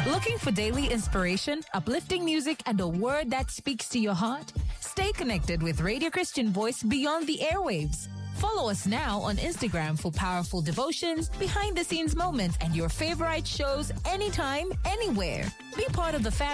Looking for daily inspiration, uplifting music, and a word that speaks to your heart? Stay connected with Radio Christian Voice beyond the airwaves. Follow us now on Instagram for powerful devotions, behind-the-scenes moments, and your favorite shows anytime, anywhere. Be part of the family.